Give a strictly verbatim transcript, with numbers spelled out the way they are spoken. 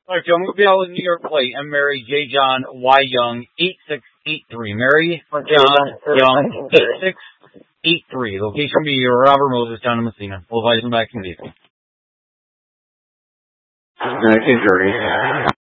Alright, so I'm going to be out with New York Plate. I'm Mary J. John Y. Young, eight six eight three. Mary John Young, eight six eight three. Location will be Robert Moses down in Messina. We'll advise them back in the evening. nineteen thirty.